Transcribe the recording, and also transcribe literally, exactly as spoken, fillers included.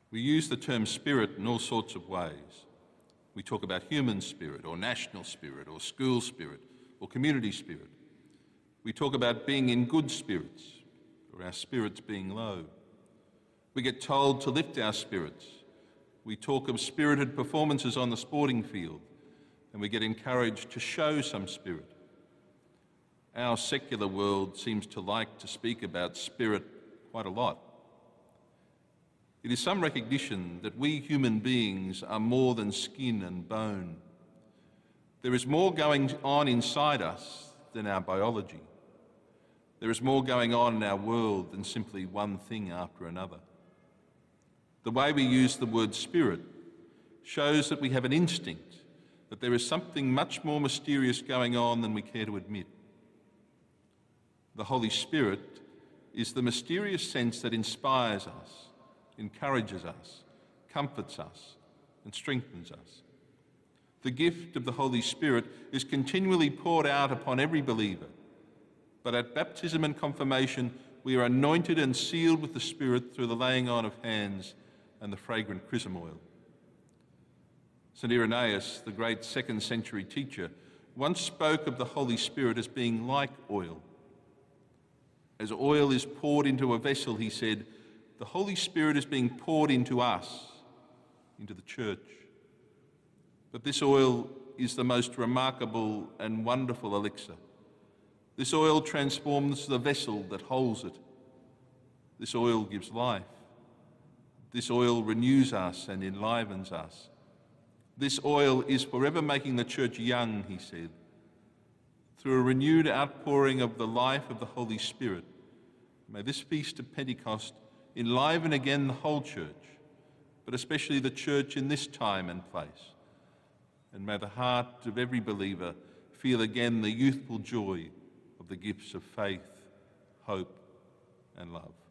We use the term spirit in all sorts of ways. We talk about human spirit, or national spirit, or school spirit, or community spirit. We talk about being in good spirits, or our spirits being low. We get told to lift our spirits. We talk of spirited performances on the sporting field, and we get encouraged to show some spirit. Our secular world seems to like to speak about spirit quite a lot. It is some recognition that we human beings are more than skin and bone. There is more going on inside us than our biology. There is more going on in our world than simply one thing after another. The way we use the word spirit shows that we have an instinct that there is something much more mysterious going on than we care to admit. The Holy Spirit is the mysterious sense that inspires us, encourages us, comforts us, and strengthens us. The gift of the Holy Spirit is continually poured out upon every believer, but at baptism and confirmation we are anointed and sealed with the Spirit through the laying on of hands and the fragrant chrism oil. Saint Irenaeus, the great second century teacher, once spoke of the Holy Spirit as being like oil. As oil is poured into a vessel, he said, the Holy Spirit is being poured into us, into the church. But this oil is the most remarkable and wonderful elixir. This oil transforms the vessel that holds it. This oil gives life. This oil renews us and enlivens us. This oil is forever making the church young, he said. Through a renewed outpouring of the life of the Holy Spirit, may this feast of Pentecost enliven again the whole church, but especially the church in this time and place. And may the heart of every believer feel again the youthful joy of the gifts of faith, hope, and love.